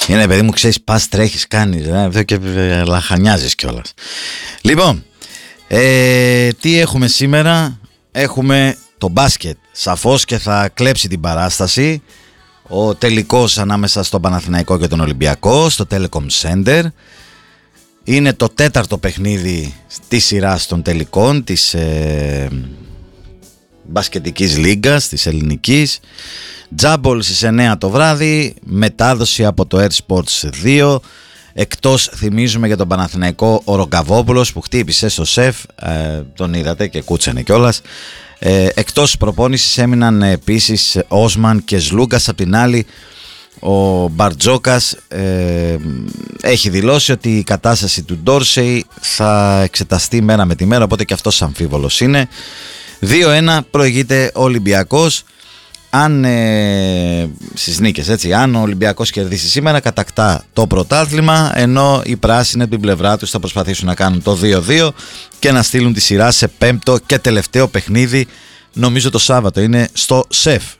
Είναι παιδί μου, ξέρεις, πας, τρέχεις, κάνεις εδώ και λαχανιάζεις κιόλας. Λοιπόν, τι έχουμε σήμερα? Έχουμε το μπάσκετ, σαφώς, και θα κλέψει την παράσταση. Ο τελικός ανάμεσα στον Παναθηναϊκό και τον Ολυμπιακό στο Telecom Center. Είναι το τέταρτο παιχνίδι της σειράς των τελικών της μπασκετικής λίγκας, της ελληνικής. Τζάμπολ στις 9 το βράδυ, μετάδοση από το Air Sports 2. Εκτός, θυμίζουμε, για τον Παναθηναϊκό, ο Ρογκαβόπουλος που χτύπησε στο σεφ, τον είδατε και κούτσανε κιόλας. Εκτός προπόνησης έμειναν επίσης Όσμαν και Σλούγκας. Απ' την άλλη, ο Μπαρτζόκας έχει δηλώσει ότι η κατάσταση του Ντόρσεϊ θα εξεταστεί μέρα με τη μέρα, οπότε και αυτός αμφίβολος είναι. 2-1 προηγείται ο Ολυμπιακός. Αν στις νίκες, έτσι, αν ο Ολυμπιακός κερδίσει σήμερα, κατακτά το πρωτάθλημα, ενώ οι πράσινοι από την πλευρά τους θα προσπαθήσουν να κάνουν το 2-2 και να στείλουν τη σειρά σε πέμπτο και τελευταίο παιχνίδι, νομίζω το Σάββατο, είναι στο ΣΕΦ.